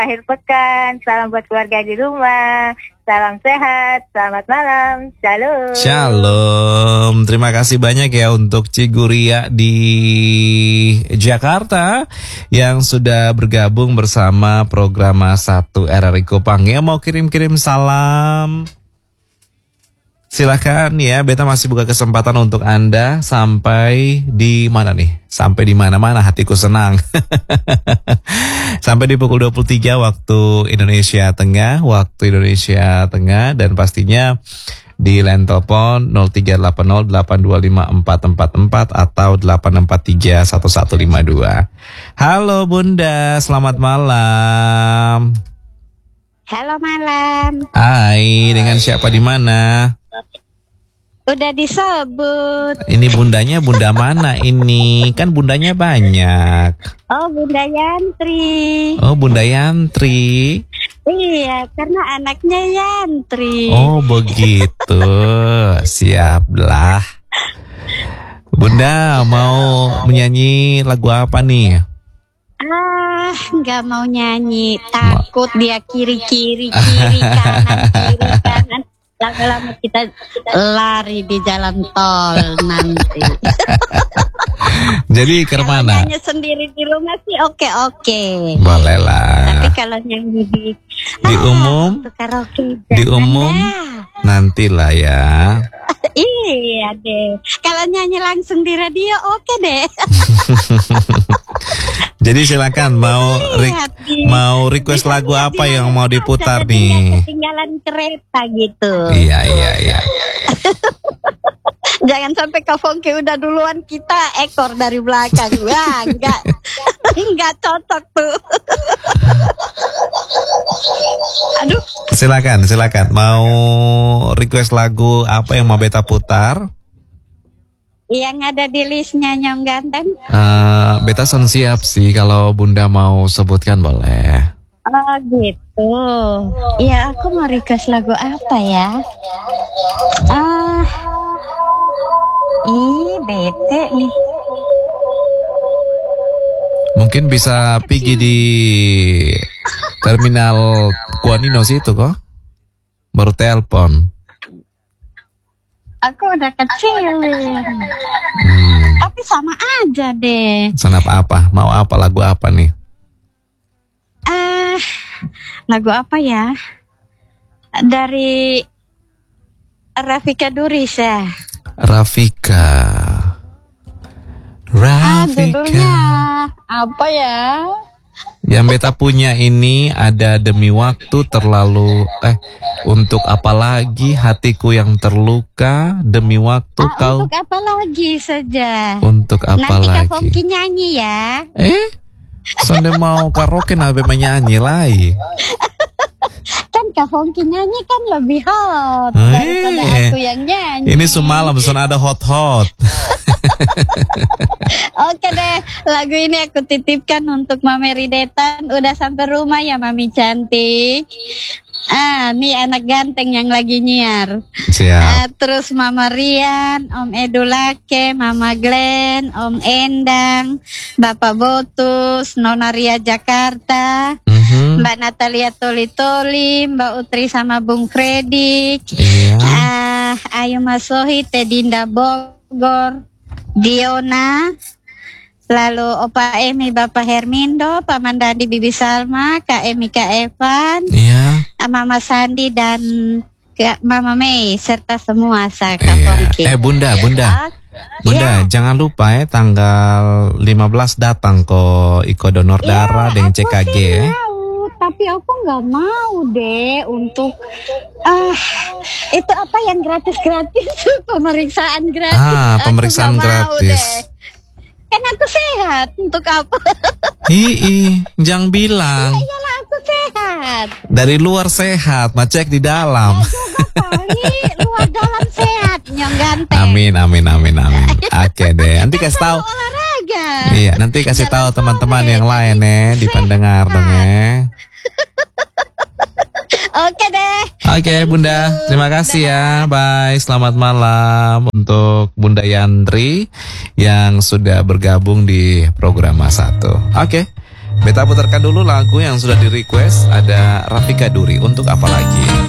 akhir pekan. Salam buat keluarga di rumah. Salam sehat. Selamat malam. Shalom. Shalom. Terima kasih banyak ya untuk Ciguria di Jakarta yang sudah bergabung bersama program 1 RRI Kupang. Ya, mau kirim-kirim salam, silakan ya. Beta masih buka kesempatan untuk Anda Sampai di mana nih? Sampai di mana-mana hatiku senang. Sampai di pukul 23 waktu Indonesia Tengah. Dan pastinya di line telepon 0380825444 atau 8631152. Halo Bunda, selamat malam. Halo malam. Hai, dengan siapa di mana? Udah disebut. Ini bundanya bunda mana ini? Kan bundanya banyak. Oh, Bunda Yantri. Oh, Bunda Yantri. Iya, karena anaknya Yantri. Oh, begitu. Siaplah. Bunda mau menyanyi lagu apa nih? Nggak mau nyanyi, takut dia kiri kanan. Lama-lama kita lari di jalan tol nanti. Jadi ke mana? Nyanyi sendiri di rumah sih oke. Boleh lah. Tapi kalau nyanyi di umum, di umum nantilah ya. Iya deh. Kalau nyanyi langsung di radio oke deh. Jadi silakan mau request lagu apa yang mau diputar nih? Ketinggalan kereta gitu. Iya. Jangan sampai Kak Fongki udah duluan kita ekor dari belakang. Wah, enggak cocok tuh. Aduh. Silakan. Mau request lagu apa yang mau beta putar? Yang ada di listnya Nyong Ganteng. Beta son siap sih, kalau Bunda mau sebutkan boleh. Oh gitu. Ya aku mau request lagu apa ya? Bete nih. Mungkin bisa pergi di terminal Kuanino situ kok. Baru telepon. Aku udah kecil. Tapi sama aja deh. Sanap apa? Mau apa? Lagu apa nih? Lagu apa ya? Dari Rafika Duris ya. Rafika. Judulnya apa ya? Yang beta punya ini ada Demi Waktu Terlalu Untuk Apa Lagi, Hatiku Yang Terluka, Demi Waktu Kau. Untuk apa lagi saja. Untuk apa nanti lagi? Nanti Kak Fongki nyanyi ya. Sonde mau karaoke nabe menyanyi lagi. Kan Kak Fongki nyanyi kan lebih hot daripada aku yang nyanyi. Ini semalam son ada hot. Oke deh, lagu ini aku titipkan untuk Mami Ridetan. Udah sampai rumah ya Mami cantik. Nih anak ganteng yang lagi nyiar. Siap. Terus Mama Rian, Om Edulake, Mama Glenn, Om Endang, Bapak Botus, Nona Ria Jakarta, Mbak Natalia Toli-Toli, Mbak Utri sama Bung Kredik, Ayu Masohi, Tedinda Bogor, Diona, lalu Opa Emi, Bapak Hermindo, Paman Dandi, Bibi Salma, Kak Emi, Kak Evan, Mama Sandi dan Mama Mei serta semua Kak Fongki. Bunda, jangan lupa tanggal 15 datang kok Iko donor darah dengan CKG. Tapi aku nggak mau deh untuk itu apa yang gratis pemeriksaan gratis. Pemeriksaan gratis. Kan aku sehat, untuk apa? Jangan bilang. Iyalah aku sehat. Dari luar sehat, cek di dalam. Luar dalam sehat, Nyong Ganteng. Amin. Oke deh, nanti kasih tahu. Olahraga. Iya, nanti kasih tahu teman-teman yang lain di pendengar dong Oke deh. Oke Bunda, terima kasih ya. Bye, selamat malam untuk Bunda Yantri yang sudah bergabung di program 1. Oke, Beta putarkan dulu lagu yang sudah di request. Ada Rafika Duri. Untuk apa lagi?